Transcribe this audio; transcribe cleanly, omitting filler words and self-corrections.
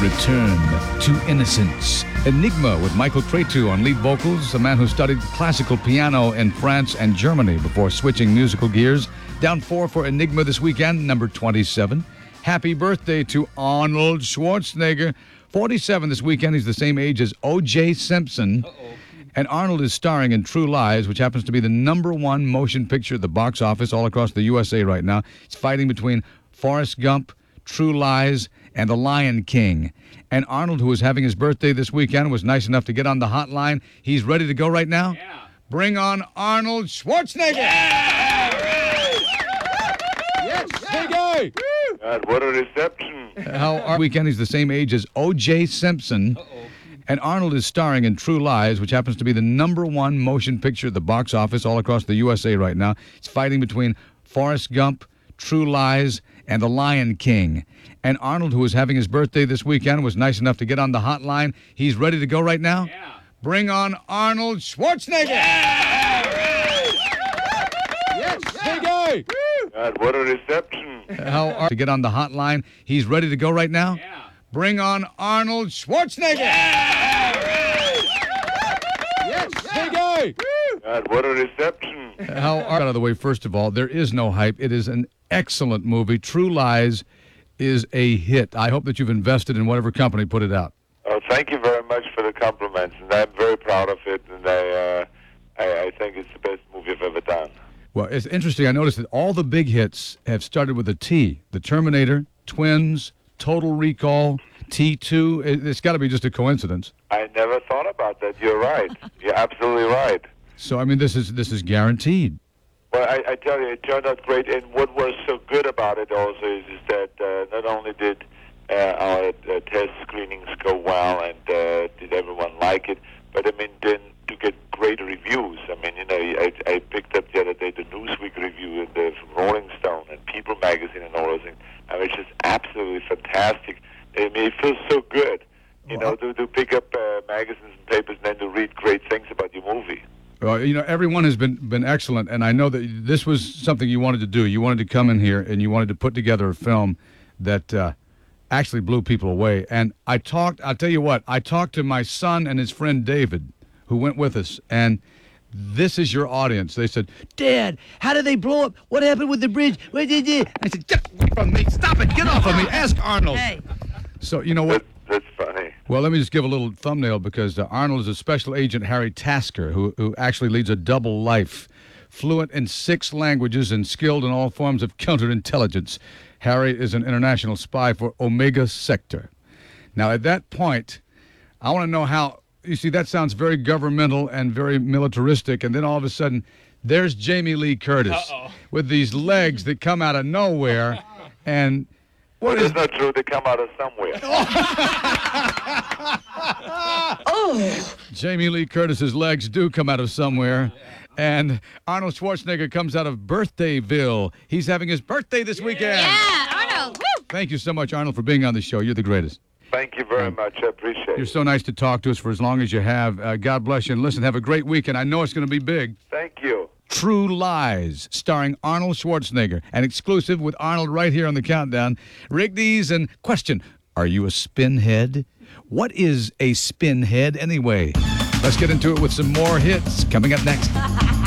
Return to Innocence. Enigma with Michael Cretu on lead vocals, a man who studied classical piano in France and Germany before switching musical gears. Down 4 for Enigma this weekend, number 27. Happy birthday to Arnold Schwarzenegger. 47 this weekend. He's the same age as O.J. Simpson. And Arnold is starring in True Lies, which happens to be the number one motion picture at the box office all across the USA right now. It's fighting between Forrest Gump, True Lies, and The Lion King. And Arnold, who is having his birthday this weekend, was nice enough to get on the hotline. He's ready to go right now? Yeah. Bring on Arnold Schwarzenegger! Yes, Ziggy! God, what a reception. How our weekend, he's the same age as O.J. Simpson. And Arnold is starring in True Lies, which happens to be the number one motion picture at the box office all across the USA right now. It's fighting between Forrest Gump, True Lies, and The Lion King. And Arnold, who is having his birthday this weekend, was nice enough to get on the hotline. He's ready to go right now? Yeah. Bring on Arnold Schwarzenegger! Yes, Ziggy! God, what a reception. To get on the hotline. He's ready to go right now? Yeah. Bring on Arnold Schwarzenegger! Yes, Ziggy! God, what a reception. Out of the way, first of all, there is no hype. It is an excellent movie. True Lies is a hit. I hope that you've invested in whatever company put it out. Oh, thank you very much for the compliments, and I'm very proud of it, and I think it's the best movie I've ever done. Well, it's interesting. I noticed that all the big hits have started with a T. The Terminator, Twins, Total Recall, T2. It's got to be just a coincidence. I never thought about that. You're right. You're absolutely right. So, I mean, this is guaranteed. Well, I tell you, it turned out great, and what was so good about it also is that not only did our test screenings go well and did everyone like it, but I mean, then to get great reviews. I mean, you know, I picked up the other day the Newsweek review and from Rolling Stone and People magazine and all those things. I mean, it's just absolutely fantastic. I mean, it feels so good, you know, to pick up magazines and papers and then to read great things about your movie. Well, you know, everyone has been excellent, and I know that this was something you wanted to do. You wanted to come in here, and you wanted to put together a film that actually blew people away. And I'll tell you what, I talked to my son and his friend David, who went with us, and this is your audience. They said, "Dad, how did they blow up? What happened with the bridge? What did they do?" I said, "Get away from me. Stop it. Get off of me. Ask Arnold." Hey. So, you know what? That's funny. Well, let me just give a little thumbnail because Arnold is a special agent, Harry Tasker, who actually leads a double life. Fluent in 6 languages and skilled in all forms of counterintelligence, Harry is an international spy for Omega Sector. Now, at that point, I want to know how, you see, that sounds very governmental and very militaristic, and then all of a sudden, there's Jamie Lee Curtis with these legs that come out of nowhere, and... Well, it's not true. They come out of somewhere. Jamie Lee Curtis's legs do come out of somewhere. And Arnold Schwarzenegger comes out of Birthdayville. He's having his birthday this weekend. Yeah, Arnold. Woo! Thank you so much, Arnold, for being on the show. You're the greatest. Thank you very much. I appreciate it. You're so nice to talk to us for as long as you have. God bless you. And listen, have a great weekend. I know it's going to be big. Thank you. True Lies, starring Arnold Schwarzenegger. An exclusive with Arnold right here on the Countdown. Rigdies and question, are you a spinhead? What is a spinhead anyway? Let's get into it with some more hits coming up next.